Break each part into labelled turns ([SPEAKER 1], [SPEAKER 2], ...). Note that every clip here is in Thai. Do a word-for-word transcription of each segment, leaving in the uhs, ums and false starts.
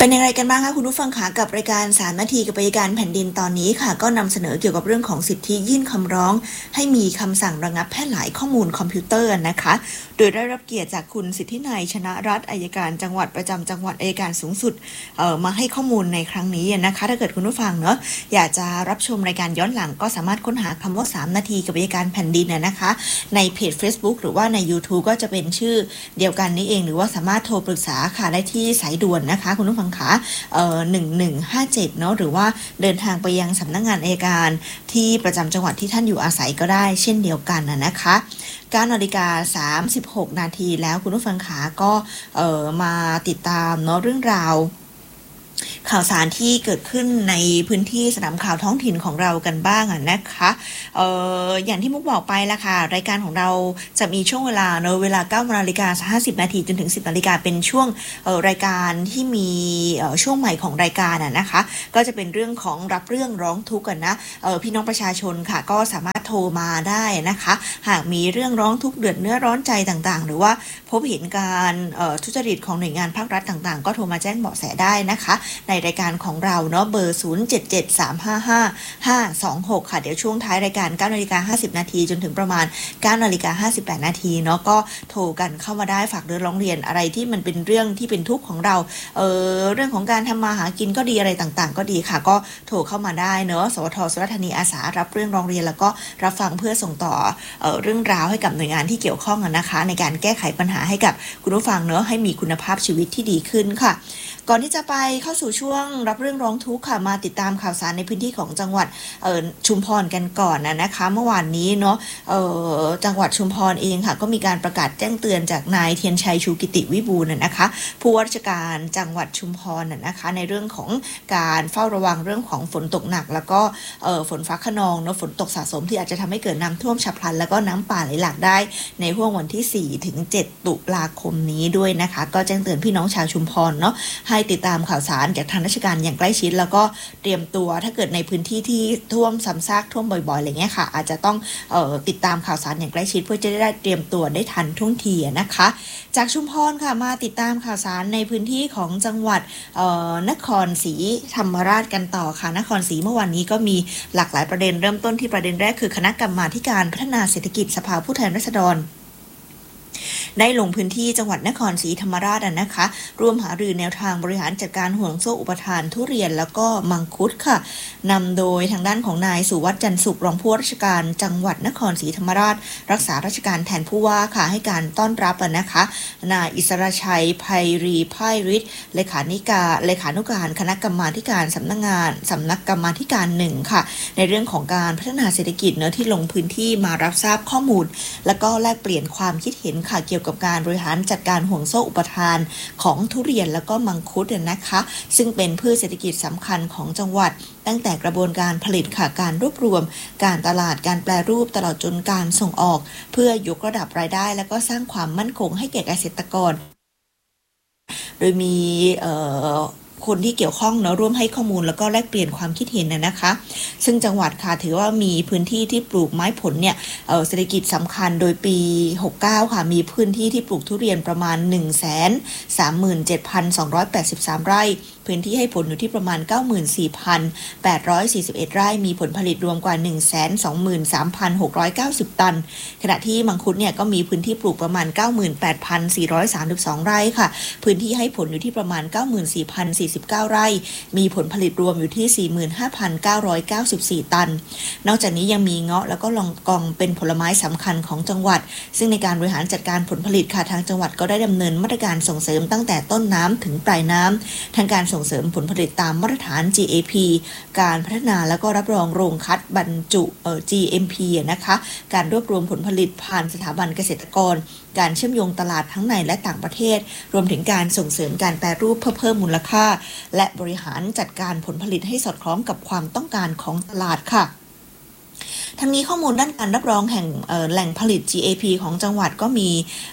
[SPEAKER 1] เป็นอย่างไรกันบ้างคะคุณผู้ฟังคะกับรายการสามนาทีกับอัยการแผ่นดินตอนนี้ค่ะก็นำเสนอเกี่ยวกับเรื่องของสิทธิยื่นคำร้องให้มีคำสั่งระงับแพร่หลายข้อมูลคอมพิวเตอร์นะคะโดยได้รับเกียรติจากคุณสิทธินัยชนะรัตน์อัยการจังหวัดประจำจังหวัดอัยการสูงสุดเอ่อมาให้ข้อมูลในครั้งนี้นะคะถ้าเกิดคุณผู้ฟังเนาะอยากจะรับชมรายการย้อนหลังก็สามารถค้นหาคำว่าสามนาทีกับอัยการแผ่นดินนะคะในเพจ Facebook หรือว่าใน YouTube ก็จะเป็นชื่อเดียวกันนี้เองหรือว่าสามารถโทรปรึกษาค่ะได้ที่สายด่วนนะคะคุณผู้ฟังคะเอ่อหนึ่งหนึ่งห้าเจ็ดเนาะหรือว่าเดินทางไปยังสำนักงานอัยการที่ประจำจังหวัดที่ท่านอยู่อาศัยก็ได้เช่นเดียวกันนะคะเก้านาฬิกาสามสิบหกนาทีแล้วคุณผู้ฟังขาก็เอ่อมาติดตามเนาะเรื่องราวข่าวสารที่เกิดขึ้นในพื้นที่สนามข่าวท้องถิ่นของเรากันบ้างนะคะเอ่ออย่างที่มุกบอกไปละค่ะรายการของเราจะมีช่วงเวลาเนอะเวลา เก้านาฬิกาห้าสิบนาทีจนถึง สิบนาฬิกาเป็นช่วงเอ่อรายการที่มีเอ่อช่วงใหม่ของรายการอ่ะนะคะก็จะเป็นเรื่องของรับเรื่องร้องทุกข์กันนะเอ่อพี่น้องประชาชนค่ะก็สามารถโทรมาได้นะคะหากมีเรื่องร้องทุกข์เดือดเนื้อร้อนใจต่างๆหรือว่าพบเห็นการเอ่อทุจริตของหน่วยงานภาครัฐต่างๆก็โทรมาแจ้งเบาะแสได้นะคะในรายการของเราเนาะเบอร์ศูนย์ เจ็ด เจ็ด สาม ห้า ห้า ห้า สอง หกค่ะเดี๋ยวช่วงท้ายรายการ เก้านาฬิกาห้าสิบนาทีจนถึงประมาณ เก้านาฬิกาห้าสิบแปดนาทีเนาะก็โทรกันเข้ามาได้ฝากเรื่องร้องเรียนอะไรที่มันเป็นเรื่องที่เป็นทุกข์ของเราเอ่อเรื่องของการทำมาหากินก็ดีอะไรต่างๆก็ดีค่ะก็โทรเข้ามาได้เนาะสวทสุราษฎร์ธานีอาสารับเรื่องร้องเรียนแล้วก็รับฟังเพื่อส่งต่อเอ่อเรื่องราวให้กับหน่วยงานที่เกี่ยวข้องนะคะในการแก้ไขปัญหาให้กับคุณผู้ฟังเนาะให้มีคุณภาพชีวิตที่ดีขึ้นค่ะก่อนที่จะไปเข้าสู่ช่วงรับเรื่องร้องทุกข์ค่ะมาติดตามข่าวสารในพื้นที่ของจังหวัดเอ่อชุมพรกันก่อนนะนะคะเมื่อวานนี้เนาะเอ่อจังหวัดชุมพรเองค่ะก็มีการประกาศแจ้งเตือนจากนายเทียนชัยชูกิติวิบูลย์นะคะผู้ว่าราชการจังหวัดชุมพรนะคะในเรื่องของการเฝ้าระวังเรื่องของฝนตกหนักแล้วก็เอ่อฝนฟ้าคะนองเนาะฝนตกสะสมที่อาจจะทำให้เกิดน้ำท่วมฉับพลันแล้วก็น้ำป่าไหลหลากได้ในห้วงวันที่สี่ถึงเจ็ดตุลาคมนี้ด้วยนะคะก็แจ้งเตือนพี่น้องชาวชุมพรเนาะให้ติดตามข่าวสารจากทางราชการอย่างใกล้ชิดแล้วก็เตรียมตัวถ้าเกิดในพื้นที่ที่ท่วมซ้ำซากท่วมบ่อยๆอะไรเงี้ยค่ะอาจจะต้องเอ่อติดตามข่าวสารอย่างใกล้ชิดเพื่อจะได้เตรียมตัวได้ทันท่วงทีนะคะจากชุมพรค่ะมาติดตามข่าวสารในพื้นที่ของจังหวัดเอ่อนครศรีธรรมราชกันต่อค่ะนครศรีเมื่อวานนี้ก็มีหลากหลายประเด็นเริ่มต้นที่ประเด็นแรกคือคณะกรรมาธิการพัฒนาเศรษฐกิจสภาผู้แทนราษฎรได้ลงพื้นที่จังหวัดนครศรีธรรมราชนะคะร่วมหารือแนวทางบริหารจัดการห่วงโซ่อุปทานทุเรียนแล้วก็มังคุดค่ะนำโดยทางด้านของนายสุวัฒน์จันทร์สุขรองผู้ว่าราชการจังหวัดนครศรีธรรมราชรักษาราชการแทนผู้ว่าค่ะให้การต้อนรับนะคะนายอิสระชัยไพรีไพริศเลขานิกาเลขานุการคณะกรรมาธิการสำนักงานสำนักกรรมาธิการหนึ่งค่ะในเรื่องของการพัฒนาเศรษฐกิจเนื้อที่ลงพื้นที่มารับทราบข้อมูลแล้วก็แลกเปลี่ยนความคิดเห็นค่ะเกี่ยวกับการบริหารจัดการห่วงโซ่อุปทานของทุเรียนแล้วก็มังคุดนะคะซึ่งเป็นพืชเศรษฐกิจสำคัญของจังหวัดตั้งแต่กระบวนการผลิตค่ะการรวบรวมการตลาดการแปรรูปตลอดจนการส่งออกเพื่อยกระดับรายได้และก็สร้างความมั่นคงให้แก่เกษตรกรโดยมีเอ่อคนที่เกี่ยวข้องเนาะร่วมให้ข้อมูลแล้วก็แลกเปลี่ยนความคิดเห็นนะนะคะซึ่งจังหวัดค่ะถือว่ามีพื้นที่ที่ปลูกไม้ผลเนี่ยเอ่อเศรษฐกิจสำคัญโดยปีหกสิบเก้าค่ะมีพื้นที่ที่ปลูกทุเรียนประมาณ หนึ่งแสนสามหมื่นเจ็ดพันสองร้อยแปดสิบสาม ไร่พื้นที่ให้ผลอยู่ที่ประมาณ เก้าหมื่นสี่พันแปดร้อยสี่สิบเอ็ด ไร่มีผลผลิตรวมกว่า หนึ่งแสนสองหมื่นสามพันหกร้อยเก้าสิบ ตันขณะที่มังคุดเนี่ยก็มีพื้นที่ปลูกประมาณ เก้าหมื่นแปดพันสี่ร้อยสามสิบสอง ไร่ค่ะพื้นที่ให้ผลอยู่ที่ประมาณ เก้าหมื่นสี่พันสี่สิบเก้า ไร่มีผลผลิตรวมอยู่ที่ สี่หมื่นห้าพันเก้าร้อยเก้าสิบสี่ ตันนอกจากนี้ยังมีเงาะแล้วก็ลองกองเป็นผลไม้สำคัญของจังหวัดซึ่งในการบริหารจัดการผลผลิตค่ะทางจังหวัดก็ได้ดำเนินมาตรการส่งเสริมตั้งแต่ต้นน้ำถึงปลายน้ำทางการส่งเสริมผลผลิตตามมาตรฐาน จี เอ พี การพัฒนาแล้วก็รับรองโรงคัดบรรจุเอ่อ จี เอ็ม พี นะคะการรวบรวมผลผลิตผ่านสถาบันเกษตรกรการเชื่อมโยงตลาดทั้งในและต่างประเทศรวมถึงการส่งเสริมการแปรรูปเพื่อเพิ่มมูลค่าและบริหารจัดการผลผลิตให้สอดคล้องกับความต้องการของตลาดค่ะทั้งนี้ข้อมูลด้านการรับรองแห่งแหล่งผลิต จี เอ พี ของจังหวัดก็มี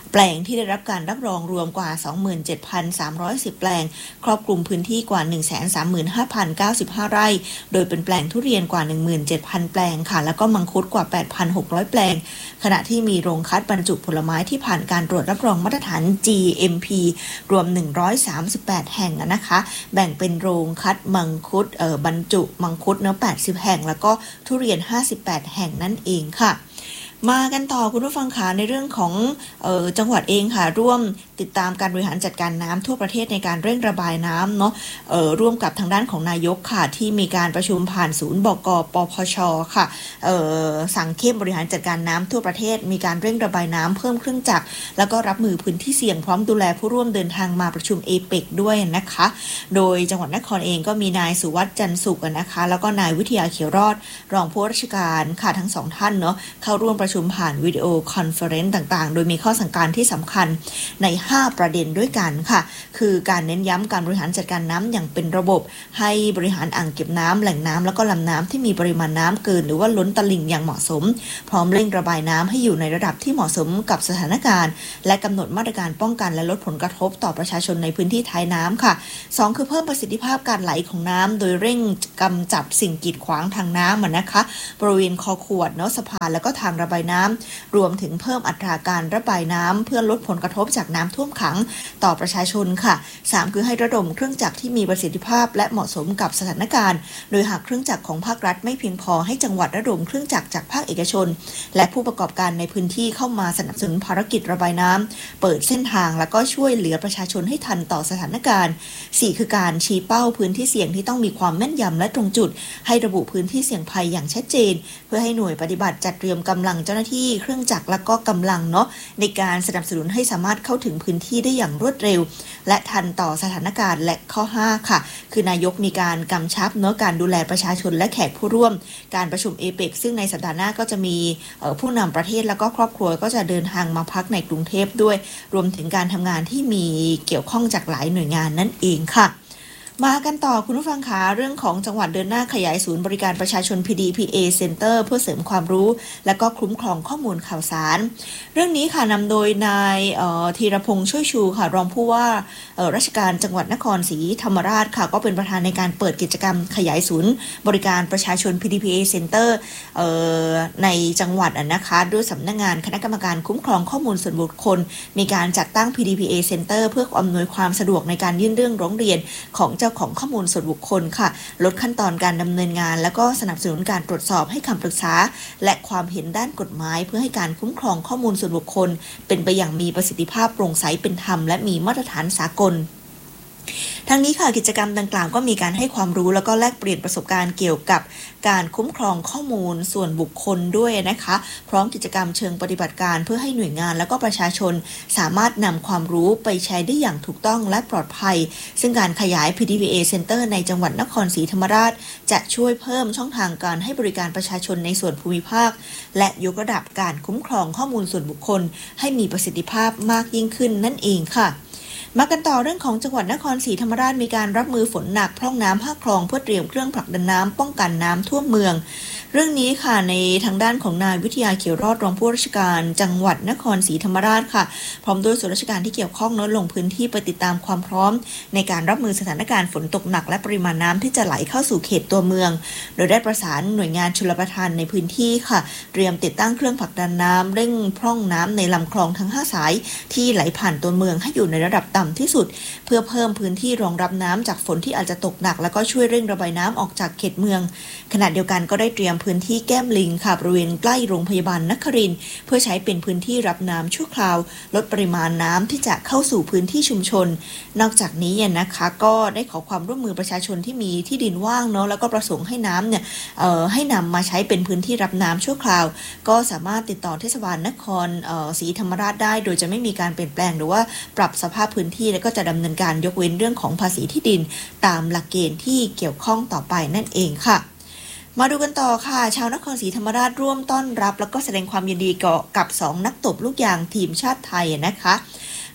[SPEAKER 1] แปลงที่ได้รับการรับรองรวมกว่า สองหมื่นเจ็ดพันสามร้อยสิบ แปลงครอบคลุมพื้นที่กว่า หนึ่งแสนสามหมื่นห้าพันเก้าสิบห้า ไร่โดยเป็นแปลงทุเรียนกว่า หนึ่งหมื่นเจ็ดพัน แปลงค่ะแล้วก็มังคุดกว่า แปดพันหกร้อย แปลงขณะที่มีโรงคัดบรรจุผลไม้ที่ผ่านการตรวจรับรองมาตรฐาน จี เอ็ม พี รวมหนึ่งร้อยสามสิบแปดแห่งนะคะแบ่งเป็นโรงคัดมังคุดเอ่อบรรจุมังคุดเนื้อแปดสิบแห่งแล้วก็ทุเรียนห้าสิบแปดแห่งนั่นเองค่ะมากันต่อคุณผู้ฟังคะในเรื่องของเอ่อจังหวัดเองค่ะร่วมติดตามการบริหารจัดการน้ำทั่วประเทศในการเร่งระบายน้ำเนาะเอ่อร่วมกับทางด้านของนายกค่ะที่มีการประชุมผ่านศูนย์บก.ปพช.ค่ะเอ่อสั่งเข้มบริหารจัดการน้ำทั่วประเทศมีการเร่งระบายน้ำเพิ่มเครื่องจักรแล้วก็รับมือพื้นที่เสี่ยงพร้อมดูแลผู้ร่วมเดินทางมาประชุมเอเปกด้วยนะคะโดยจังหวัดนครเองก็มีนายสุวัฒน์จันทร์สุขนะคะแล้วก็นายวิทยาเขียวรอดรองผู้ว่าราชการค่ะทั้งสองท่านเนาะเข้าร่วมประชุมผ่านวิดีโอคอนเฟอเรนซ์ต่างๆโดยมีข้อสั่งการที่สำคัญในห้าประเด็นด้วยกันค่ะคือการเน้นย้ำการบริหารจัดการน้ำอย่างเป็นระบบให้บริหารอ่างเก็บน้ำแหล่งน้ำแล้วก็ลำน้ำที่มีปริมาณน้ำเกินหรือว่าล้นตลิ่งอย่างเหมาะสมพร้อมเร่งระบายน้ำให้อยู่ในระดับที่เหมาะสมกับสถานการณ์และกำหนดมาตรการป้องกันและลดผลกระทบต่อประชาชนในพื้นที่ท้ายน้ำค่ะสองคือเพิ่มประสิทธิภาพการไหลของน้ำโดยเร่งกำจัดสิ่งกีดขวางทางน้ำนะคะบริเวณคอขวดเนาะสะพานแล้วก็ทางระบายน้ำรวมถึงเพิ่มอัตราการระบายน้ำเพื่อลดผลกระทบจากน้ำท่วมขังต่อประชาชนค่ะสามคือให้ระดมเครื่องจักรที่มีประสิทธิภาพและเหมาะสมกับสถานการณ์โดยหากเครื่องจักรของภาครัฐไม่เพียงพอให้จังหวัดระดมเครื่องจักรจากภาคเอกชนและผู้ประกอบการในพื้นที่เข้ามาสนับสนุนภารกิจระบายน้ำเปิดเส้นทางแล้วก็ช่วยเหลือประชาชนให้ทันต่อสถานการณ์สี่คือการชี้เป้าพื้นที่เสี่ยงที่ต้องมีความแม่นยำและตรงจุดให้ระบุพื้นที่เสี่ยงภัยอย่างชัดเจนเพื่อให้หน่วยปฏิบัติจัดเตรียมกำลังเจ้าหน้าที่เครื่องจักรและก็กำลังเนาะในการสนับสนุนให้สามารถเข้าถึงพื้นที่ได้อย่างรวดเร็วและทันต่อสถานการณ์และข้อห้าค่ะคือนายกมีการกำชับเนาะการดูแลประชาชนและแขกผู้ร่วมการประชุมเอเปกซึ่งในสัปดาห์หน้าก็จะมีผู้นำประเทศแล้วก็ครอบครัวก็จะเดินทางมาพักในกรุงเทพด้วยรวมถึงการทำงานที่มีเกี่ยวข้องจากหลายหน่วยงานนั่นเองค่ะมากันต่อคุณผู้ฟังคะเรื่องของจังหวัดเดินหน้าขยายศูนย์บริการประชาชน พี ดี พี เอ Center เพื่อเสริมความรู้และก็คุ้มครองข้อมูลข่าวสารเรื่องนี้ค่ะนำโดยนายธีรพงษ์ช่วยชูค่ะรองผู้ว่าราชการจังหวัดนครศรีธรรมราชค่ะก็เป็นประธานในการเปิดกิจกรรมขยายศูนย์บริการประชาชน พี ดี พี เอ Center ในจังหวัดนะคะด้วยสำนักงานคณะกรรมการคุ้มครองข้อมูลส่วนบุคคลมีการจัดตั้ง พี ดี พี เอ Center เพื่ออำนวยความสะดวกในการยื่นเรื่องร้องเรียนของเจ้าของข้อมูลส่วนบุคคลค่ะลดขั้นตอนการดำเนินงานแล้วก็สนับสนุนการตรวจสอบให้คำปรึกษาและความเห็นด้านกฎหมายเพื่อให้การคุ้มครองข้อมูลส่วนบุคคลเป็นไปอย่างมีประสิทธิภาพโปร่งใสเป็นธรรมและมีมาตรฐานสากลทั้งนี้ค่ะกิจกรรมดังกล่าวก็มีการให้ความรู้แล้วก็แลกเปลี่ยนประสบการณ์เกี่ยวกับการคุ้มครองข้อมูลส่วนบุคคลด้วยนะคะพร้อมกิจกรรมเชิงปฏิบัติการเพื่อให้หน่วยงานแล้วก็ประชาชนสามารถนำความรู้ไปใช้ได้อย่างถูกต้องและปลอดภัยซึ่งการขยาย พี ดี พี เอ Center ในจังหวัดนครศรีธรรมราชจะช่วยเพิ่มช่องทางการให้บริการประชาชนในส่วนภูมิภาคและยกระดับการคุ้มครองข้อมูลส่วนบุคคลให้มีประสิทธิภาพมากยิ่งขึ้นนั่นเองค่ะมากันต่อเรื่องของจังหวัดนครศรีธรรมราชมีการรับมือฝนหนักพร่องน้ำภาคคลองเพื่อเตรียมเครื่องผลักดันน้ำป้องกันน้ำท่วมเมืองเรื่องนี้ค่ะในทางด้านของนายวิทยาเขียวรอดรองผู้ราชการจังหวัดนครศรีธรรมราชค่ะพร้อมด้วยส่วนราชการที่เกี่ยวข้องลงพื้นที่ไปติดตามความพร้อมในการรับมือสถานการณ์ฝนตกหนักและปริมาณน้ำที่จะไหลเข้าสู่เขตตัวเมืองโดยได้ประสานหน่วยงานชลประทานในพื้นที่ค่ะเตรียมติดตั้งเครื่องผลักดันน้ำเร่งพร่องน้ำในลำคลองทั้งห้าสายที่ไหลผ่านตัวเมืองให้อยู่ในระดับต่ำที่สุดเพื่อเพิ่มพื้นที่รองรับน้ำจากฝนที่อาจจะตกหนักแล้วก็ช่วยเร่งระบายน้ำออกจากเขตเมืองขณะเดียวกันก็ได้เตรียมพื้นที่แก้มลิงค่ะบริเวณใกล้โรงพยาบาลนครินทร์เพื่อใช้เป็นพื้นที่รับน้ำชั่วคราวลดปริมาณน้ำที่จะเข้าสู่พื้นที่ชุมชนนอกจากนี้นะคะก็ได้ขอความร่วมมือประชาชนที่มีที่ดินว่างเนาะแล้วก็ประสงค์ให้น้ำเนี่ยเอ่อให้นำมาใช้เป็นพื้นที่รับน้ำชั่วคราวก็สามารถติดต่อเทศบาลนครเอ่อศรีธรรมราชได้โดยจะไม่มีการเปลี่ยนแปลงหรือว่าปรับสภาพพื้นที่แล้วก็จะดำเนินการยกเว้นเรื่องของภาษีที่ดินตามหลักเกณฑ์ที่เกี่ยวข้องต่อไปนั่นเองค่ะมาดูกันต่อค่ะชาวนครศรีธรรมราชร่วมต้อนรับแล้วก็แสดงความยินดีกับสองนักตบลูกยางทีมชาติไทยนะคะ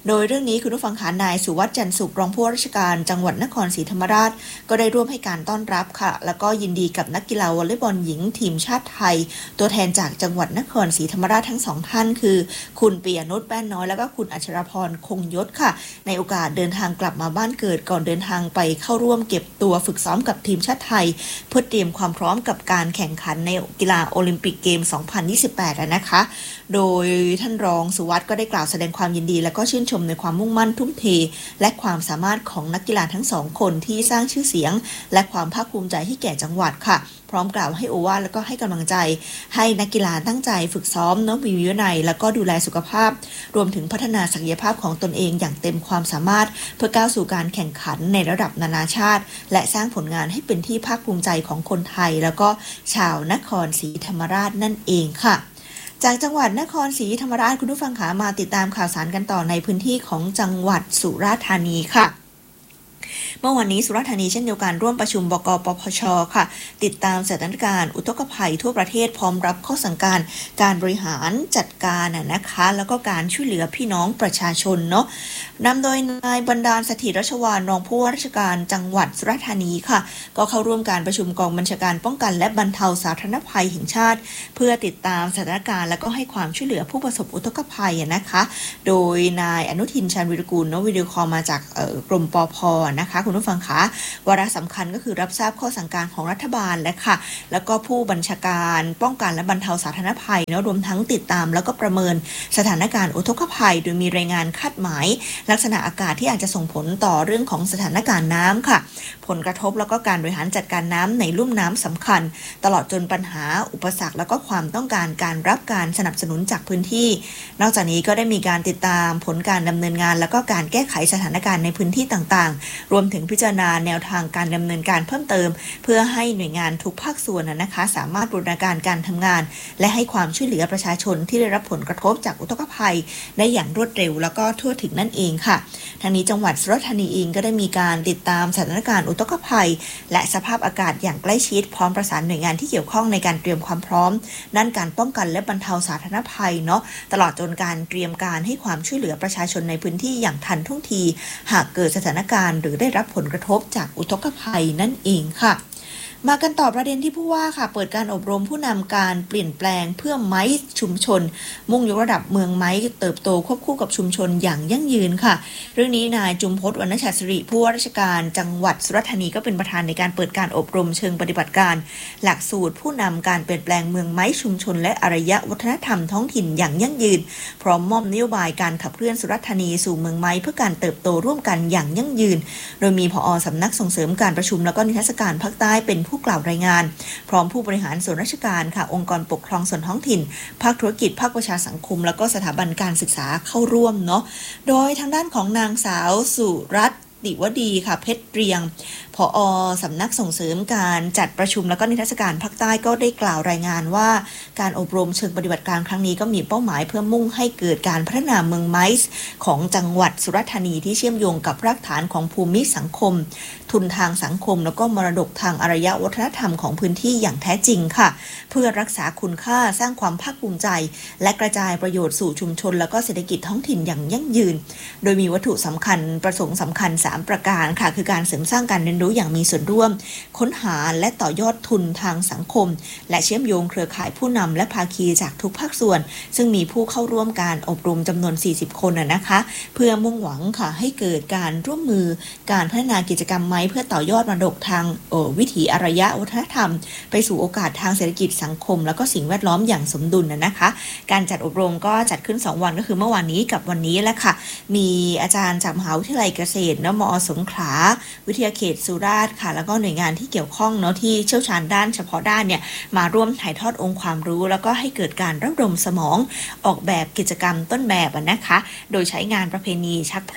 [SPEAKER 1] โดยเรื่องนี้คุณผู้ฟังขานายสุวัฒน์จันทร์สุขรองผู้ว่าราชการจังหวัดนครศรีธรรมราชก็ได้ร่วมให้การต้อนรับค่ะแล้วก็ยินดีกับนักกีฬาวอลเลย์บอลหญิงทีมชาติไทยตัวแทนจากจังหวัดนครศรีธรรมราชทั้งสองท่านคือคุณปิยนุชแป้นน้อยแล้วก็คุณอัชรพรคงยศค่ะในโอกาสเดินทางกลับมาบ้านเกิดก่อนเดินทางไปเข้าร่วมเก็บตัวฝึกซ้อมกับทีมชาติไทยเพื่อเตรียมความพร้อมกับการแข่งขันในกีฬาโอลิมปิกเกม สองพันยี่สิบแปด นะคะโดยท่านรองสุวัฒน์ก็ได้กล่าวแสดงความยินดีและก็ชื่นชมในความมุ่งมั่นทุ่มเทและความสามารถของนักกีฬาทั้งสองคนที่สร้างชื่อเสียงและความภาคภูมิใจให้แก่จังหวัดค่ะพร้อมกล่าวให้โอวาทและก็ให้กำลังใจให้นักกีฬาตั้งใจฝึกซ้อมเนาะมีวินัยและก็ดูแลสุขภาพรวมถึงพัฒนาศักยภาพของตนเองอย่างเต็มความสามารถเพื่อก้าวสู่การแข่งขันในระดับนานาชาติและสร้างผลงานให้เป็นที่ภาคภูมิใจของคนไทยแล้วก็ชาวนครศรีธรรมราชนั่นเองค่ะจากจังหวัดนครศรีธรรมราชคุณผู้ฟังขามาติดตามข่าวสารกันต่อในพื้นที่ของจังหวัดสุราษฎร์ธานีค่ะเมื่อวันนี้สุราษฎร์ธานีเช่นเดียวกันร่วมประชุมบก.ปปช.ค่ะติดตามสถานการณ์อุทกภัยทั่วประเทศพร้อมรับข้อสั่งการการบริหารจัดการนะคะแล้วก็การช่วยเหลือพี่น้องประชาชนเนาะนำโดยนายบรรดาลสถิตรัชวานรองผู้ว่าราชการจังหวัดสุราษฎร์ธานีค่ะก็เข้าร่วมการประชุมกองบัญชาการป้องกันและบรรเทาสาธารณภัยแห่งชาติเพื่อติดตามสถานการณ์และก็ให้ความช่วยเหลือผู้ประสบอุทกภัยนะคะโดยนายอนุทินชาญวิรุฬกุลเนาะวิดีโอคอลมาจากกรมปภ.นะคะคุณผู้ฟังคะวาระสำคัญก็คือรับทราบข้อสั่งการของรัฐบาลและค่ะแล้วก็ผู้บัญชาการป้องกันและบรรเทาสาธารณภัยเนาะรวมทั้งติดตามแล้วก็ประเมินสถานการณ์อุทกภัยโดยมีรายงานคาดหมายลักษณะอากาศที่อาจจะส่งผลต่อเรื่องของสถานการณ์น้ำค่ะผลกระทบแล้วก็การบริหารจัดการน้ำในลุ่มน้ำสำคัญตลอดจนปัญหาอุปสรรคแล้วก็ความต้องการการรับการสนับสนุนจากพื้นที่นอกจากนี้ก็ได้มีการติดตามผลการดำเนินงานแล้วก็การแก้ไขสถานการณ์ในพื้นที่ต่างๆรวมถึงพิจารณาแนวทางการดำเนินการเพิ่มเติมเพื่อให้หน่วยงานทุกภาคส่วนนะคะสามารถบูรณาการการทำงานและให้ความช่วยเหลือประชาชนที่ได้รับผลกระทบจากอุทกภัยได้อย่างรวดเร็วแล้วก็ทั่วถึงนั่นเองค่ะทางนี้จังหวัดสุราษฎร์ธานีเองก็ได้มีการติดตามสถานการณ์อุทกภัยและสภาพอากาศอย่างใกล้ชิดพร้อมประสานหน่วยงานที่เกี่ยวข้องในการเตรียมความพร้อมด้านการป้องกันและบรรเทาสาธารณภัยเนาะตลอดจนการเตรียมการให้ความช่วยเหลือประชาชนในพื้นที่อย่างทันท่วงทีหากเกิดสถานการณ์หรือได้รับผลกระทบจากอุทกภัยนั่นเองค่ะมากันต่อประเด็นที่ผู้ว่าค่ะเปิดการอบรมผู้นำการเปลี่ยนแปลงเพื่อไม้ชุมชนมุ่งยกระดับเมืองไม้เติบโตควบคู่กับชุมชนอย่างยั่งยืนค่ะเรื่องนี้นายจุมพจน์วรรณชาติสิริผู้ว่าราชการจังหวัดสุราษฎร์ธานีก็เป็นประธานในการเปิดการอบรมเชิงปฏิบัติการหลักสูตรผู้นำการเปลี่ยนแปลงเมืองไม้ชุมชนและอารยวัฒนธรรมท้องถิ่นอย่างยั่งยืนพร้อมมอบนโยบายการขับเคลื่อนสุราษฎร์ธานีสู่เมืองไม้เพื่อการเติบโตร่วมกันอย่างยั่งยืนโดยมีผอ.สำนักส่งเสริมการประชุมและก็นิทรรศการภาคใต้เป็นผู้กล่าวรายงานพร้อมผู้บริหารส่วนราชการค่ะองค์กรปกครองส่วนท้องถิ่นภาคธุรกิจภาคประชาสังคมแล้วก็สถาบันการศึกษาเข้าร่วมเนาะโดยทางด้านของนางสาวสุรัตน์ดิวดีค่ะเพชรเรียงผอ.สำนักส่งเสริมการจัดประชุมและก็นิทรรศการภาคใต้ก็ได้กล่าวรายงานว่าการอบรมเชิงปฏิบัติการครั้งนี้ก็มีเป้าหมายเพื่อมุ่งให้เกิดการพัฒนาเมืองไม้ของจังหวัดสุราษฎร์ธานีที่เชื่อมโยงกับรากฐานของภูมิสังคมทุนทางสังคมแล้วก็มรดกทางอารยวัฒนธรรมของพื้นที่อย่างแท้จริงค่ะเพื่อรักษาคุณค่าสร้างความภาคภูมิใจและกระจายประโยชน์สู่ชุมชนแล้วก็เศรษฐกิจท้องถิ่นอย่างยั่งยืนโดยมีวัตถุสำคัญประสงค์สำคัญสามประการค่ะคือการเสริมสร้างการเรียนรู้อย่างมีส่วนร่วมค้นหาและต่อยอดทุนทางสังคมและเชื่อมโยงเครือข่ายผู้นำและภาคีจากทุกภาคส่วนซึ่งมีผู้เข้าร่วมการอบรมจำนวนสี่สิบคนน่ะนะคะเพื่อมุ่งหวังค่ะให้เกิดการร่วมมือการพัฒนากิจกรรมไม้เพื่อต่อยอดมรดกทางวิถีอารยวัฒนธรรมไปสู่โอกาสทางเศรษฐกิจสังคมแล้วก็สิ่งแวดล้อมอย่างสมดุลน่ะนะคะการจัดอบรมก็จัดขึ้นสองวันก็คือเมื่อวานนี้กับวันนี้แหละค่ะมีอาจารย์จากมหาวิทยาลัยเกษตรมอ.สงขลาวิทยาเขตสุราษฎร์ค่ะแล้วก็หน่วยงานที่เกี่ยวข้องเนาะที่เชี่ยวชาญด้านเฉพาะด้านเนี่ยมาร่วมถ่ายทอดองค์ความรู้แล้วก็ให้เกิดการระดมสมองออกแบบกิจกรรมต้นแบบนะคะโดยใช้งานประเพณีชักพระ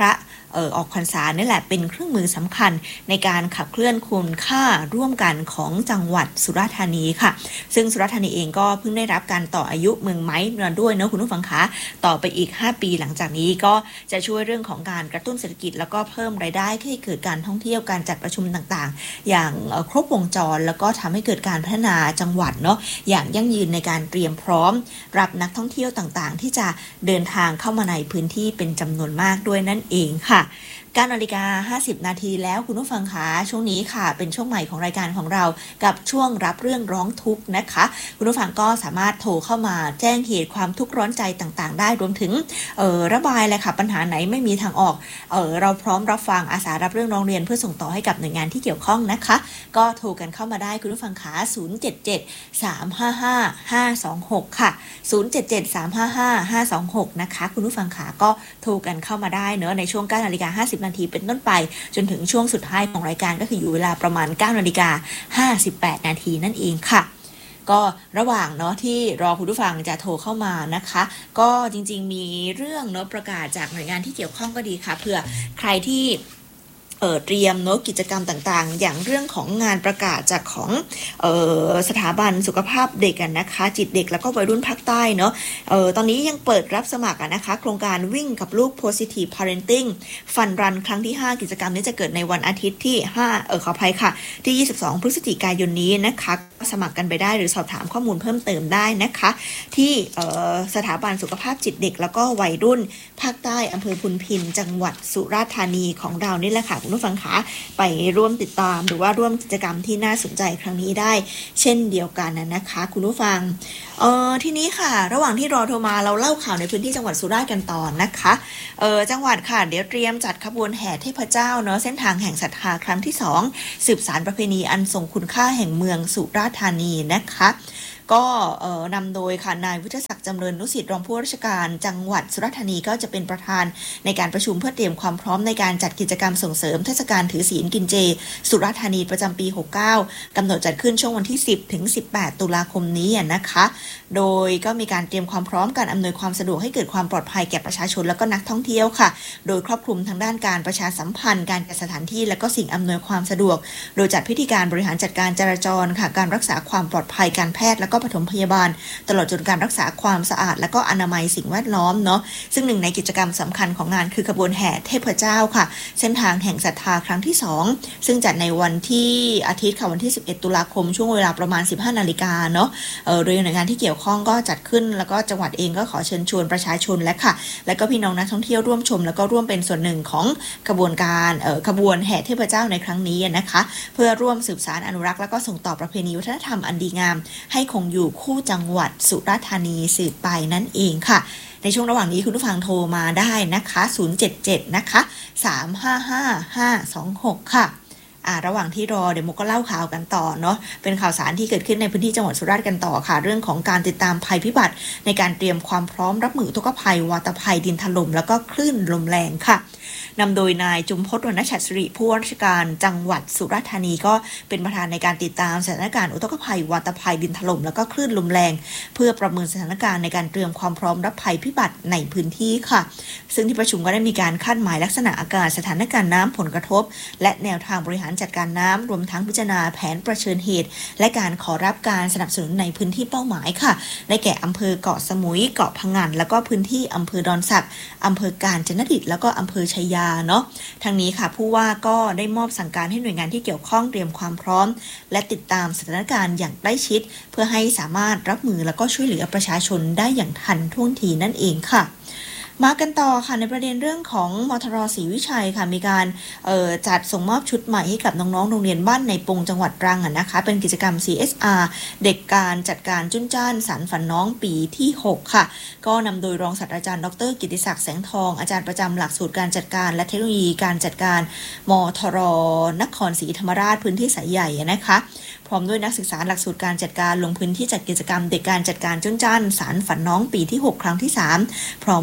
[SPEAKER 1] เอ่อออกพรรษานี่แหละเป็นเครื่องมือสำคัญในการขับเคลื่อนคุณค่าร่วมกันของจังหวัดสุราษฎร์ธานีค่ะซึ่งสุราษฎร์ธานีเองก็เพิ่งได้รับการต่ออายุเมืองไม้มาด้วยเนาะคุณผู้ฟังคะต่อไปอีกห้าปีหลังจากนี้ก็จะช่วยเรื่องของการกระตุ้นเศรษฐกิจแล้วก็เพิ่มรายได้ให้เกิดการท่องเที่ยวการจัดประชุมต่างๆอย่างครบวงจรแล้วก็ทำให้เกิดการพัฒนาจังหวัดเนาะอย่างยั่งยืนในการเตรียมพร้อมรับนักท่องเที่ยวต่างๆที่จะเดินทางเข้ามาในพื้นที่เป็นจำนวนมากด้วยนั่นเองค่ะเก้านาฬิกาห้าสิบนาทีแล้วคุณผู้ฟังคะช่วงนี้ค่ะเป็นช่วงใหม่ของรายการของเรากับช่วงรับเรื่องร้องทุกข์นะคะคุณผู้ฟังก็สามารถโทรเข้ามาแจ้งเหตุความทุกข์ร้อนใจต่างๆได้รวมถึงเอ่อระบายเลยค่ะปัญหาไหนไม่มีทางออกเอ่อเราพร้อมรับฟังอาสารับเรื่องร้องเรียนเพื่อส่งต่อให้กับหน่วยงานที่เกี่ยวข้องนะคะก็โทรกันเข้ามาได้คุณผู้ฟังคะศูนย์ เจ็ด เจ็ด สาม ห้า ห้า ห้า สอง หกค่ะศูนย์ เจ็ด เจ็ด สาม ห้า ห้า ห้า สอง หกนะคะคุณผู้ฟังคะก็โทรกันเข้ามาได้เนอะในช่วงเก้านาฬิกาห้าสิบนาทีเป็นต้นไปจนถึงช่วงสุดท้ายของรายการก็คืออยู่เวลาประมาณ เก้านาฬิกาห้าสิบแปดนาทีนั่นเองค่ะก็ระหว่างเนาะที่รอคุณผู้ฟังจะโทรเข้ามานะคะก็จริงๆมีเรื่องเนาะประกาศจากหน่วยงานที่เกี่ยวข้องก็ดีค่ะเผื่อใครที่เอ่อเตรียมเนาะกิจกรรมต่างๆอย่างเรื่องของงานประกาศจากของเอ่อสถาบันสุขภาพเด็กกันนะคะจิตเด็กแล้วก็วัยรุ่นภาคใต้เนาะเอ่อตอนนี้ยังเปิดรับสมัครนะคะโครงการวิ่งกับลูก Positive Parenting Fun Run ครั้งที่ห้ากิจกรรมนี้จะเกิดในวันอาทิตย์ที่ห้าเออขออภัยค่ะที่ยี่สิบสองพฤศจิกายนนี้นะคะสมัครกันไปได้หรือสอบถามข้อมูลเพิ่มเติมได้นะคะที่เอ่อสถาบันสุขภาพจิตเด็กแล้วก็วัยรุ่นภาคใต้อำเภอพุนพินจังหวัดสุราษฎร์ธานีของเรานี่แหละค่ะคุณผู้ฟังคะไปร่วมติดตามหรือว่าร่วมกิจกรรมที่น่าสนใจครั้งนี้ได้เช่นเดียวกันนะคะคุณผู้ฟังเออทีนี้ค่ะระหว่างที่รอโทรมาเราเล่าข่าวในพื้นที่จังหวัดสุราษฎร์กันต่อนะคะเออจังหวัดค่ะเดี๋ยวเตรียมจัดขบวนแห่เทพเจ้าเนาะเส้นทางแห่งศรัทธาครั้งที่สองสืบสานประเพณีอันทรงคุณค่าแห่งเมืองสุราษฎร์ธานีนะคะก็นำโดยค่ะนายวิทยศักดิ์จำเริญนุสิตรองผู้ว่าราชการจังหวัดสุราษฎร์ธานีก็จะเป็นประธานในการประชุมเพื่อเตรียมความพร้อมในการจัดกิจกรรมส่งเสริมเทศกาลถือศีลกินเจสุราษฎร์ธานีประจำปีหกสิบเก้ากำหนดจัดขึ้นช่วงวันที่สิบถึงสิบแปดตุลาคมนี้นะคะโดยก็มีการเตรียมความพร้อมการอำนวยความสะดวกให้เกิดความปลอดภัยแก่ประชาชนและก็นักท่องเที่ยวค่ะโดยครอบคลุมทางด้านการประชาสัมพันธ์การจัดสถานที่และก็สิ่งอำนวยความสะดวกโดยจัดพิธีการบริหารจัดการจราจรค่ะการรักษาความปลอดภัยการแพทย์และก็ปฐมพยาบาลตลอดจนการรักษาความสะอาดและก็อนามัยสิ่งแวดล้อมเนาะซึ่งหนึ่งในกิจกรรมสำคัญของงานคือขบวนแห่เทพเจ้าค่ะเส้นทางแห่งศรัทธาครั้งที่สองซึ่งจัดในวันที่อาทิตย์ค่ะวันที่สิบเอ็ดตุลาคมช่วงเวลาประมาณ สิบห้านาฬิกาเนาะเออโดยหน่วยงานที่เกี่ยวข้องก็จัดขึ้นแล้วก็จังหวัดเองก็ขอเชิญชวนประชาชนและค่ะและก็พี่น้องนักท่องเที่ยวร่วมชมแล้วก็ร่วมเป็นส่วนหนึ่งของขบวนการเออขบวนแห่เทพเจ้าในครั้งนี้นะคะเพื่อร่วมสืบสานอนุรักษ์และก็ส่งต่อประเพณีวัฒนธรรมอันดีงามให้คงอยู่คู่จังหวัดสุราษฎร์ธานีสืบไปนั่นเองค่ะในช่วงระหว่างนี้คุณผู้ฟังโทรมาได้นะคะศูนย์ เจ็ด เจ็ดนะคะสาม ห้า ห้า ห้า สอง หกค่ะอ่าระหว่างที่รอเดี๋ยวมุกก็เล่าข่าวกันต่อเนาะเป็นข่าวสารที่เกิดขึ้นในพื้นที่จังหวัดสุราษฎร์กันต่อค่ะเรื่องของการติดตามภัยพิบัติในการเตรียมความพร้อมรับมืออุทกภัยวาตภัยดินถล่มแล้วก็คลื่นลมแรงค่ะนำโดยนายจุมพจน์ วรรณชัดสิริผู้ว่าราชการจังหวัดสุราษฎร์ธานีก็เป็นประธานในการติดตามสถานการณ์อุทกภัยวาตภัยดินถล่มแล้วก็คลื่นลมแรงเพื่อประเมินสถานการณ์ในการเตรียมความพร้อมรับภัยพิบัติในพื้นที่ค่ะซึ่งที่ประชุมก็ได้มีการคาดหมายลักษณะอากาศสถานการณ์น้ำผลกระทบและแนวทางบริหารจัดการน้ำรวมทั้งพิจารณาแผนประชิญเหตุและการขอรับการสนับสนุนในพื้นที่เป้าหมายค่ะได้แก่อำเภอเกาะสมุยเกาะพะงันแล้วก็พื้นที่อำเภอดอนสักอำเภอกาญจนดิตแล้วก็อำเภอชัยยาเนาะทางนี้ค่ะผู้ว่าก็ได้มอบสั่งการให้หน่วยงานที่เกี่ยวข้องเตรียมความพร้อมและติดตามสถานการณ์อย่างใกล้ชิดเพื่อให้สามารถรับมือแล้วก็ช่วยเหลือประชาชนได้อย่างทันท่วงทีนั่นเองค่ะมากันต่อค่ะในประเด็นเรื่องของมทรศรีวิชัยค่ะมีการจัดส่งมอบชุดใหม่ให้กับน้องๆโรงเรียนบ้านในปงจังหวัดตรังนะคะเป็นกิจกรรม ซี เอส อาร์ เด็กการจัดการจุ้นจ้านสารฝันน้องปีที่หกค่ะก็นำโดยรองศาสตราจารย์ดรกิติศักดิ์แสงทองอาจารย์ประจำหลักสูตรการจัดการและเทคโนโลยีการจัดการมทรนครศรีธรรมราชพื้นที่สายใหญ่นะคะพร้อมด้วยนักศึกษาหลักสูตรการจัดการลงพื้นที่จัดกิจกรรมเด็กการจัดการจุ้นจ้านสารฝันน้องปีที่หกครั้งที่สามพร้อมมอบ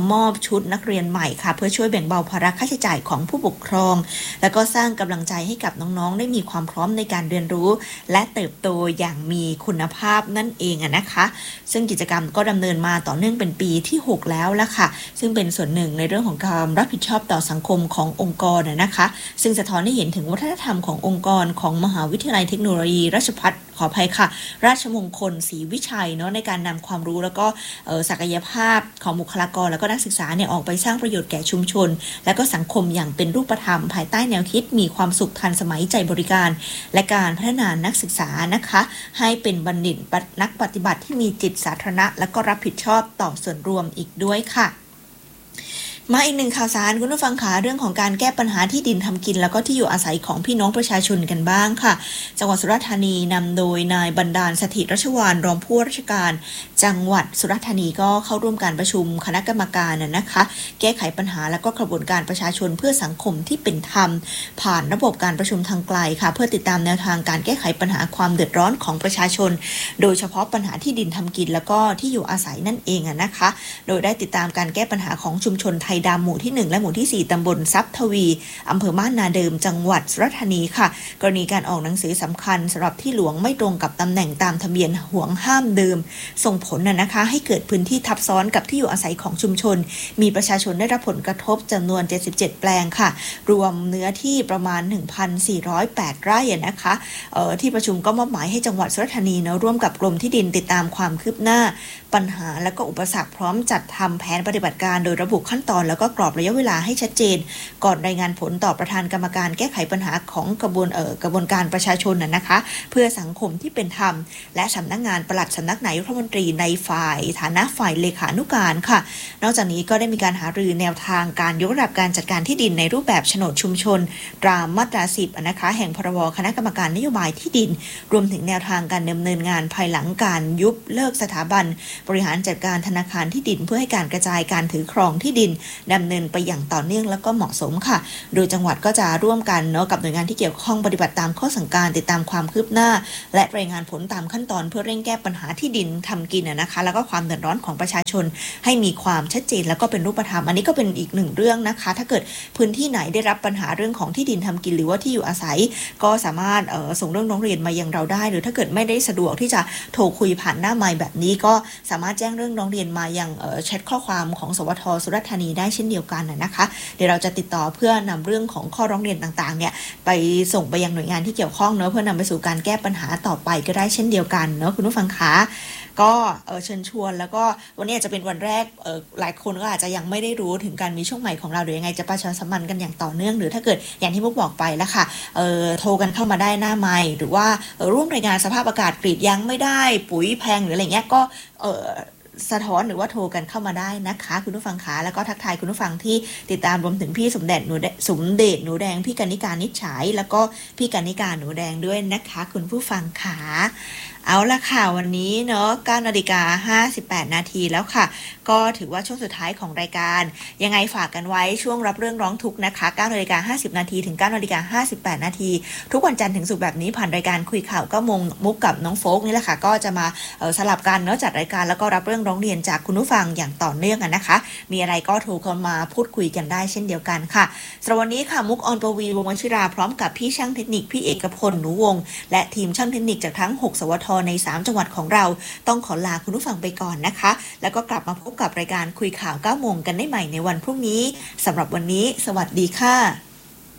[SPEAKER 1] ชุดนักเรียนใหม่ค่ะเพื่อช่วยแบ่งเบาภาระค่าใช้จ่ายของผู้ปกครองแล้วก็สร้างกำลังใจให้กับน้องๆได้มีความพร้อมในการเรียนรู้และเติบโตอย่างมีคุณภาพนั่นเองนะคะซึ่งกิจกรรมก็ดำเนินมาต่อเนื่องเป็นปีที่หกแล้วละค่ะซึ่งเป็นส่วนหนึ่งในเรื่องของการรับผิดชอบต่อสังคมขององค์กรนะคะซึ่งสะท้อนให้เห็นถึงวัฒนธรรมขององค์กรของมหาวิทยาลัยเทคโนโลยีราชภัฏขออภัยค่ะราชมงคลศรีวิชัยเนาะในการนำความรู้แล้วก็ศักยภาพของบุคลากรแล้วก็นักศึกษาเนี่ยออกไปสร้างประโยชน์แก่ชุมชนและก็สังคมอย่างเป็นรูปธรรมภายใต้แนวคิดมีความสุขทันสมัยใจบริการและการพัฒนานักศึกษานะคะให้เป็นบัณฑิตนักปฏิบัติที่มีจิตสาธารณะและก็รับผิดชอบต่อส่วนรวมอีกด้วยค่ะมาอีกหนึ่งข่าวสารคุณผู้ฟังคะเรื่องของการแก้ปัญหาที่ดินทำกินแล้วก็ที่อยู่อาศัยของพี่น้องประชาชนกันบ้างค่ะจังหวัดสุราษฎร์ธานีนำโดยนายบรรดาลสถิตรัชวาลรองผู้ว่าราชการจังหวัดสุราษฎร์ธานีก็เข้าร่วมการประชุมคณะกรรมการนะคะแก้ไขปัญหาและก็กระบวนการประชาชนเพื่อสังคมที่เป็นธรรมผ่านระบบการประชุมทางไกลค่ะเพื่อติดตามแนวทางการแก้ไขปัญหาความเดือดร้อนของประชาชนโดยเฉพาะปัญหาที่ดินทำกินแล้วก็ที่อยู่อาศัยนั่นเองนะคะโดยได้ติดตามการแก้ปัญหาของชุมชนไทยดำหมู่ที่หนึ่งและหมู่ที่สี่ตำบลทรัพย์ทวีอำเภอบ้านนาเดิมจังหวัดสุราษฎร์ธานีค่ะกรณีการออกหนังสือสำคัญสำหรับที่หลวงไม่ตรงกับตำแหน่งตามทะเบียนห่วงห้ามเดิมส่งผลน่ะนะคะให้เกิดพื้นที่ทับซ้อนกับที่อยู่อาศัยของชุมชนมีประชาชนได้รับผลกระทบจำนวนเจ็ดสิบเจ็ดแปลงค่ะรวมเนื้อที่ประมาณ หนึ่งพันสี่ร้อยแปด ไร่นะคะเอ่อที่ประชุมก็มอบหมายให้จังหวัดสุราษฎร์ธานีนะร่วมกับกรมที่ดินติดตามความคืบหน้าปัญหาและก็อุปสรรคพร้อมจัดทำแผนปฏิบัติการโดยระบุขั้นตอนแล้วก็กรอบระยะเวลาให้ชัดเจนก่อนรายงานผลต่อประธานกรรมการแก้ไขปัญหาของกระบวนเอ่อกระบวนการประชาชนน่ะนะคะเพื่อสังคมที่เป็นธรรมและสำนักงานปลัดสำนักนายกรัฐมนตรีในฝ่ายฐานะฝ่ายเลขานุการค่ะนอกจากนี้ก็ได้มีการหารือแนวทางการยกระดับการจัดการที่ดินในรูปแบบโฉนดชุมชนตามมาตราสิบนะคะแห่งพรบคณะกรรมการนโยบายที่ดินรวมถึงแนวทางการดำเนินงานภายหลังการยุบเลิกสถาบันบริหารจัดการธนาคารที่ดินเพื่อให้การกระจายการถือครองที่ดินดำเนินไปอย่างต่อเนื่องและก็เหมาะสมค่ะโดยจังหวัดก็จะร่วมกันเนาะกับหน่วยงานที่เกี่ยวข้องปฏิบัติตามข้อสั่งการติดตามความคืบหน้าและรายงานผลตามขั้นตอนเพื่อเร่งแก้ปัญหาที่ดินทำกินนะคะแล้วก็ความเดือดร้อนของประชาชนให้มีความชัดเจนแล้วก็เป็นรูปธรรมอันนี้ก็เป็นอีกหนึ่งเรื่องนะคะถ้าเกิดพื้นที่ไหนได้รับปัญหาเรื่องของที่ดินทำกินหรือว่าที่อยู่อาศัยก็สามารถส่งเรื่องร้องเรียนมายังเราได้หรือถ้าเกิดไม่ได้สะดวกที่จะโทรคุยผ่านหน้าไมค์แบบนี้ก็สามารถแจ้งเรื่องร้องเรียนมายังแชทข้อความของสวทสุราษฎร์ธานีได้เช่นเดียวกันนะคะเดี๋ยวเราจะติดต่อเพื่อนำเรื่องของข้อร้องเรียนต่างๆเนี่ยไปส่งไปยังหน่วยงานที่เกี่ยวข้องเนอะเพื่อนำไปสู่การแก้ปัญหาต่อไปก็ได้เช่นเดียวกันเนอะคุณผู้ฟังคะก็เออเชิญชวนแล้วก็วันนี้อาจจะเป็นวันแรกเออหลายคนก็อาจจะยังไม่ได้รู้ถึงการมีช่วงใหม่ของเราหรือยังไงจะประชาสัมพันธ์กันอย่างต่อเนื่องหรือถ้าเกิดอย่างที่มุกบอกไปแล้วค่ะเออโทรกันเข้ามาได้หน้าไมค์หรือว่าเออร่วมรายงานสภาพอากาศกรีดยางไม่ได้ปุ๋ยแพงหรืออะไรเงี้ยก็เออสะท้อนหรือว่าโทรกันเข้ามาได้นะคะคุณผู้ฟังคะแล้วก็ทักทายคุณผู้ฟังที่ติดตามรวมถึงพี่สมเด็จหนูสมเด็จหนูแดงพี่กนิการนิจฉายแล้วก็พี่กนิการหนูแดงด้วยนะคะคุณผู้ฟังคะเอาละค่ะวันนี้เนาะ เก้านาฬิกาห้าสิบแปดนาทีแล้วค่ะก็ถือว่าช่วงสุดท้ายของรายการยังไงฝากกันไว้ช่วงรับเรื่องร้องทุกข์นะคะ เก้านาฬิกาห้าสิบนาทีถึง เก้านาฬิกาห้าสิบแปดนาทีทุกวันจันทร์ถึงศุกร์แบบนี้ผ่านรายการคุยข่าวเก้าโมงมุกกับน้องโฟกนี่แหละค่ะก็จะมาเอ่อสลับกันเนาะจัดรายการแล้วก็รับเรื่องร้องเรียนจากคุณผู้ฟังอย่างต่อเนื่องกันนะคะมีอะไรก็โทรเข้ามาพูดคุยกันได้เช่นเดียวกันค่ะสำหรับวันนี้ค่ะมุกออนปวีวงศ์วชิราพร้อมกับพี่ช่างเทคนิคพี่เอกพลหนูวงและทีมช่างเทคนิคจากทั้งหกสวทในสามจังหวัดของเราต้องขอลาคุณผู้ฟังไปก่อนนะคะแล้วก็กลับมาพบกับรายการคุยข่าวเก้าโมงกันได้ใหม่ในวันพรุ่งนี้สำหรับวันนี้สวัสดีค่ะ